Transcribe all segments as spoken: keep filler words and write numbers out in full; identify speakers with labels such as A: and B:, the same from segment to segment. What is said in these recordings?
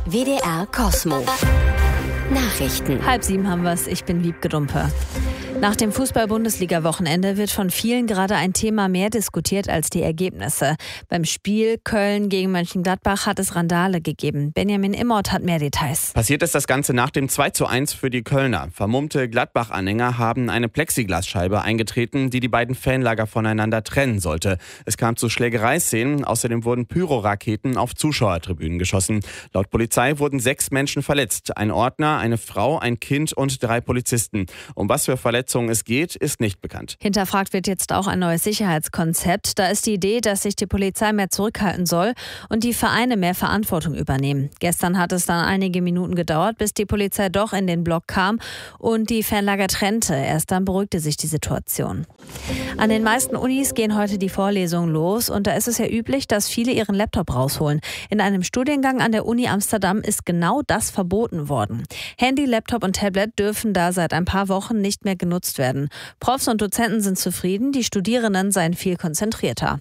A: W D R Kosmo. Nachrichten.
B: Halb sieben haben wir es. Ich bin Wiebke Dumpe. Nach dem Fußball-Bundesliga-Wochenende wird von vielen gerade ein Thema mehr diskutiert als die Ergebnisse. Beim Spiel Köln gegen Mönchengladbach hat es Randale gegeben. Benjamin Immort hat mehr Details.
C: Passiert ist das Ganze nach dem zwei zu eins für die Kölner. Vermummte Gladbach-Anhänger haben eine Plexiglasscheibe eingetreten, die die beiden Fanlager voneinander trennen sollte. Es kam zu Schlägereiszenen. Außerdem wurden Pyroraketen auf Zuschauertribünen geschossen. Laut Polizei wurden sechs Menschen verletzt. Ein Ordner, eine Frau, ein Kind und drei Polizisten. Um was für Verletzungen es geht, ist nicht bekannt.
B: Hinterfragt wird jetzt auch ein neues Sicherheitskonzept. Da ist die Idee, dass sich die Polizei mehr zurückhalten soll und die Vereine mehr Verantwortung übernehmen. Gestern hat es dann einige Minuten gedauert, bis die Polizei doch in den Block kam und die Fanlager trennte. Erst dann beruhigte sich die Situation. An den meisten Unis gehen heute die Vorlesungen los und da ist es ja üblich, dass viele ihren Laptop rausholen. In einem Studiengang an der Uni Amsterdam ist genau das verboten worden. Handy, Laptop und Tablet dürfen da seit ein paar Wochen nicht mehr genutzt werden. Profs und Dozenten sind zufrieden, die Studierenden seien viel konzentrierter.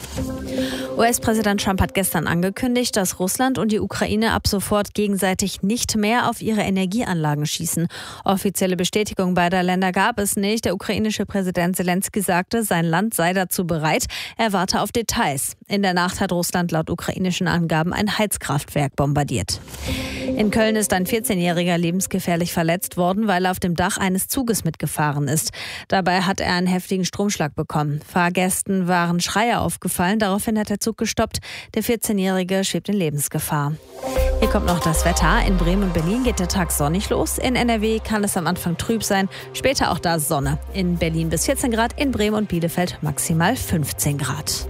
B: U S-Präsident Trump hat gestern angekündigt, dass Russland und die Ukraine ab sofort gegenseitig nicht mehr auf ihre Energieanlagen schießen. Offizielle Bestätigung beider Länder gab es nicht. Der ukrainische Präsident Zelensky sagte, sein Land sei dazu bereit. Er warte auf Details. In der Nacht hat Russland laut ukrainischen Angaben ein Heizkraftwerk bombardiert. In Köln ist ein vierzehnjähriger lebensgefährlich verletzt worden, weil er auf dem Dach eines Zuges mitgefahren ist. Dabei hat er einen heftigen Stromschlag bekommen. Fahrgästen waren Schreie aufgefallen. Daraufhin hat der Zug gestoppt. Der vierzehnjährige schwebt in Lebensgefahr. Hier kommt noch das Wetter. In Bremen und Berlin geht der Tag sonnig los. In N R W kann es am Anfang trüb sein. Später auch da Sonne. In Berlin bis vierzehn Grad, in Bremen und Bielefeld maximal fünfzehn Grad.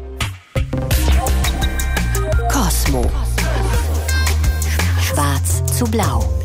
A: Kosmo. Schwarz zu blau.